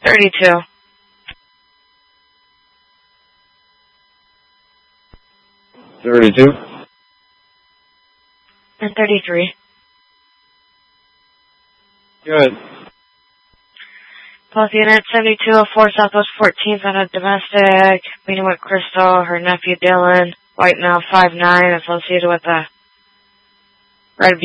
32. And 33. Good. Both units, 7204 Southwest 14th on a domestic, meeting with Crystal, her nephew Dylan, white male 5'9", associated with a red